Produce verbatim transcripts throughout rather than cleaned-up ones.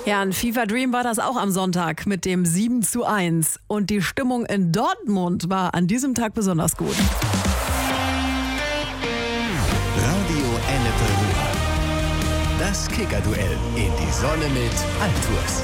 Ja, ein FIFA-Dream war das auch am Sonntag mit dem sieben zu eins. Und die Stimmung in Dortmund war an diesem Tag besonders gut. Radio Ennepe Ruhr. Das Kicker-Duell in die Sonne mit Altours.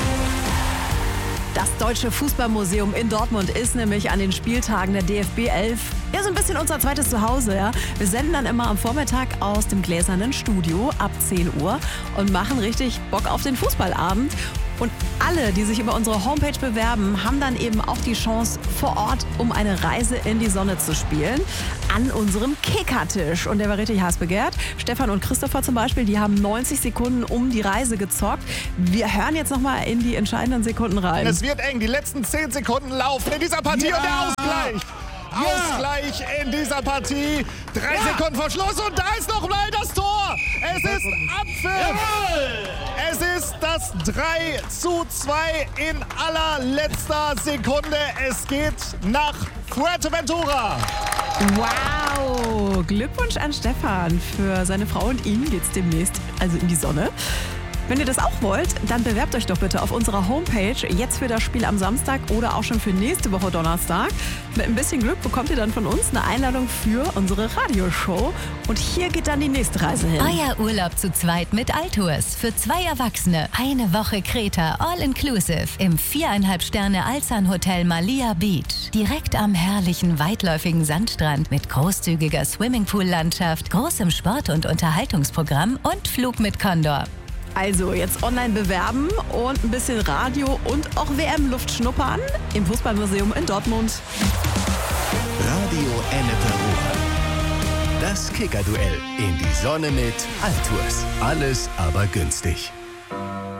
Das Deutsche Fußballmuseum in Dortmund ist nämlich an den Spieltagen der D F B elf ja so ein bisschen unser zweites Zuhause. Ja? Wir senden dann immer am Vormittag aus dem gläsernen Studio ab zehn Uhr und machen richtig Bock auf den Fußballabend. Und alle, die sich über unsere Homepage bewerben, haben dann eben auch die Chance, vor Ort um eine Reise in die Sonne zu spielen, an unserem Kickertisch. Und der war richtig heiß begehrt. Stefan und Christopher zum Beispiel, die haben neunzig Sekunden um die Reise gezockt. Wir hören jetzt nochmal in die entscheidenden Sekunden rein. Es wird eng, die letzten zehn Sekunden laufen in dieser Partie Ja. und der Ausgleich. Ja. Ausgleich in dieser Partie. Drei Ja. Sekunden vor Schluss und da ist noch mal das Tor. Es ist Abpfiff. Es ist das drei zu zwei in allerletzter Sekunde. Es geht nach Fuerteventura. Wow, Glückwunsch an Stefan. Für seine Frau und ihn geht's demnächst also in die Sonne. Wenn ihr das auch wollt, dann bewerbt euch doch bitte auf unserer Homepage jetzt für das Spiel am Samstag oder auch schon für nächste Woche Donnerstag. Mit ein bisschen Glück bekommt ihr dann von uns eine Einladung für unsere Radioshow. Und hier geht dann die nächste Reise hin. Euer Urlaub zu zweit mit Altours. Für zwei Erwachsene. Eine Woche Kreta, all-inclusive. Im viereinhalb Sterne Alzan Hotel Malia Beach. Direkt am herrlichen, weitläufigen Sandstrand mit großzügiger Swimmingpool-Landschaft, großem Sport- und Unterhaltungsprogramm und Flug mit Condor. Also jetzt online bewerben und ein bisschen Radio und auch W M-Luft schnuppern im Fußballmuseum in Dortmund. Radio Ennepe Ruhr. Das Kicker-Duell in die Sonne mit Altours. Alles aber günstig.